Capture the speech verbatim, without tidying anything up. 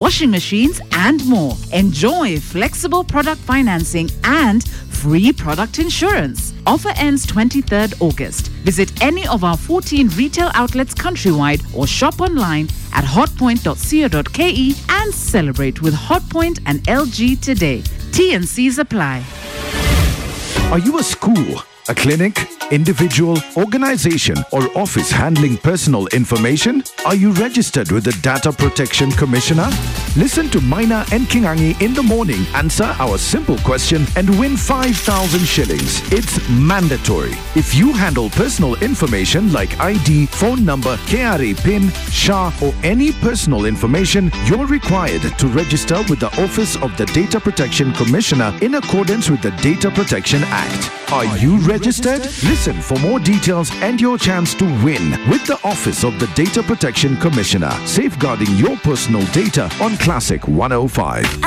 washing machines, and more. Enjoy flexible product financing and free product insurance. Offer ends twenty-third August. Visit any of our fourteen retail outlets countrywide or shop online at hotpoint dot co dot ke and celebrate with Hotpoint and L G today. T and C's apply. Are you a school, a clinic, individual, organization, or office handling personal information? Are you registered with the Data Protection Commissioner? Listen to Maina and Kingangi in the morning, answer our simple question, and win five thousand shillings. It's mandatory. If you handle personal information like I D, phone number, K R A PIN, S H A, or any personal information, you're required to register with the Office of the Data Protection Commissioner in accordance with the Data Protection Act. Are you registered? Listen for more details and your chance to win with the Office of the Data Protection Commissioner, safeguarding your personal data on Classic one oh five.